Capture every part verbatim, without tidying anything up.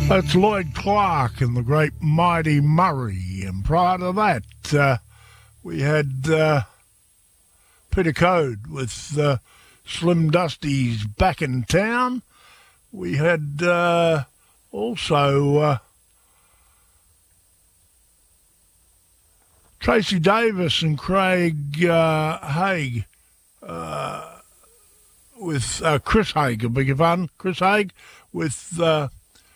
That's Lloyd Clark and the Great Mighty Murray. And prior to that, uh, we had uh, Peter Code with uh, Slim Dusty's Back in Town. We had uh, also uh, Tracy Davis and Craig uh, Haig uh, with uh, Chris Haig, I beg your pardon, Chris Haig with uh,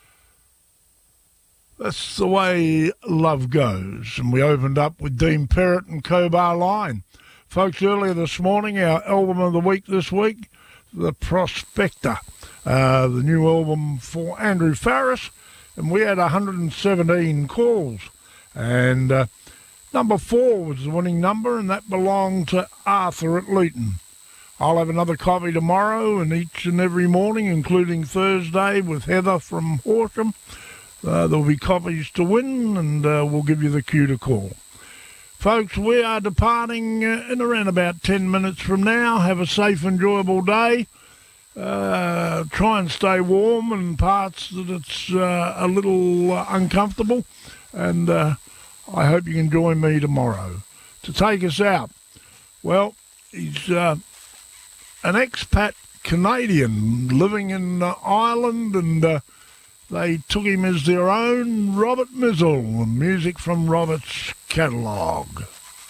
That's the Way Love Goes. And we opened up with Dean Perrott and Cobar Line. Folks, earlier this morning, our album of the week this week, The Prospector, uh, the new album for Andrew Farris, and we had one hundred seventeen calls. And uh, number four was the winning number, and that belonged to Arthur at Leeton. I'll have another copy tomorrow and each and every morning, including Thursday with Heather from Horsham. Uh, there'll be copies to win, and uh, we'll give you the cue to call. Folks, we are departing uh, in around about ten minutes from now. Have a safe, enjoyable day. Uh, try and stay warm in parts that it's uh, a little uh, uncomfortable. And uh, I hope you can join me tomorrow. To take us out, well, he's uh, an expat Canadian living in uh, Ireland, and uh, they took him as their own, Robert Mizzle, and music from Robert's catalogue.